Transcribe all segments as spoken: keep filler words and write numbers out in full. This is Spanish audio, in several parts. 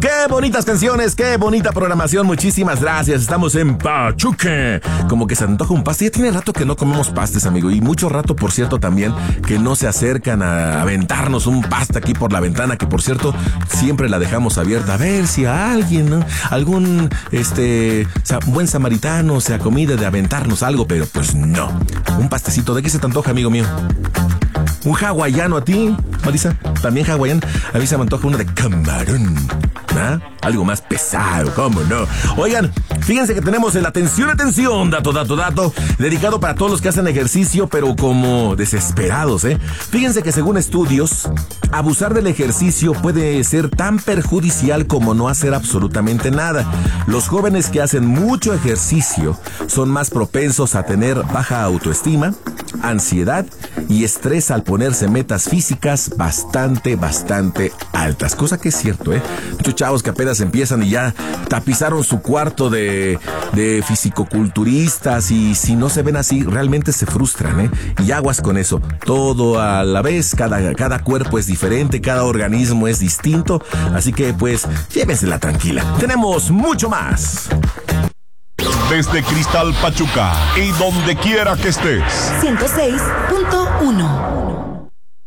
Qué bonitas canciones, qué bonita programación. Muchísimas gracias. Estamos en Pachuca. Como que se antoja un paste. Ya tiene rato que no comemos pastes, amigo. Y mucho rato, por cierto, también que no se acercan a aventarnos un paste aquí por la ventana. Que, por cierto, siempre la dejamos abierta. A ver si a alguien, ¿no? Algún, este, buen samaritano se acomide de aventarnos algo. Pero pues no. Un pastecito. ¿De qué se te antoja, amigo mío? ¿Un hawaiano a ti, Marisa? ¿También hawaiano? A mí se me antoja uno de camarón. ¿Ah? Algo más pesado, ¿cómo no? Oigan, fíjense que tenemos el atención, atención, dato, dato, dato, dedicado para todos los que hacen ejercicio, pero como desesperados, ¿eh? Fíjense que según estudios, abusar del ejercicio puede ser tan perjudicial como no hacer absolutamente nada. Los jóvenes que hacen mucho ejercicio son más propensos a tener baja autoestima, ansiedad y estrés al ponerse metas físicas bastante, bastante altas. Cosa que es cierto, ¿eh? Muchos chavos que apenas empiezan y ya tapizaron su cuarto de, de fisicoculturistas y si no se ven así, realmente se frustran, ¿eh? Y aguas con eso. Todo a la vez, cada, cada cuerpo es diferente, cada organismo es distinto. Así que, pues, llévensela tranquila. Tenemos mucho más. Desde Cristal Pachuca y donde quiera que estés. ciento seis punto uno.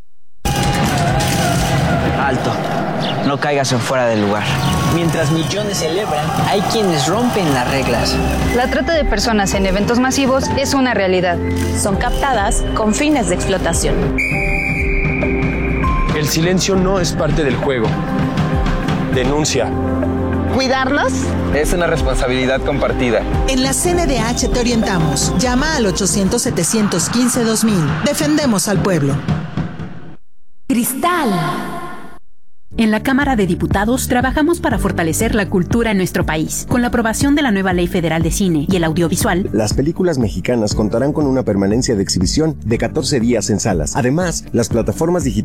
Alto, no caigas en fuera del lugar. Mientras millones celebran, hay quienes rompen las reglas. La trata de personas en eventos masivos es una realidad. Son captadas con fines de explotación. El silencio no es parte del juego. Denuncia. ¿Cuidarlos? Es una responsabilidad compartida. En la C N D H te orientamos. Llama al ochocientos, setecientos quince, dos mil. Defendemos al pueblo. Cristal. En la Cámara de Diputados trabajamos para fortalecer la cultura en nuestro país. Con la aprobación de la nueva Ley Federal de Cine y el Audiovisual, las películas mexicanas contarán con una permanencia de exhibición de catorce días en salas. Además, las plataformas digitales